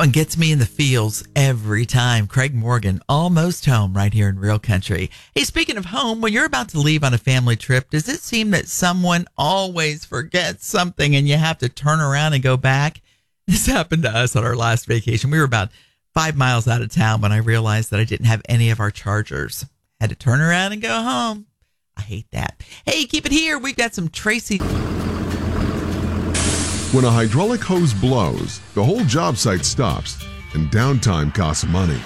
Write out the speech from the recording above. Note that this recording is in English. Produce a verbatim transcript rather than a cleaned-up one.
one gets me in the feels every time. Craig Morgan, almost home right here in Real Country. Hey, speaking of home, when you're about to leave on a family trip, does it seem that someone always forgets something and you have to turn around and go back? This happened to us on our last vacation. We were about five miles out of town when I realized that I didn't have any of our chargers. Had to turn around and go home. I hate that. Hey, keep it here. We've got some Tracy. When a hydraulic hose blows, the whole job site stops, and downtime costs money.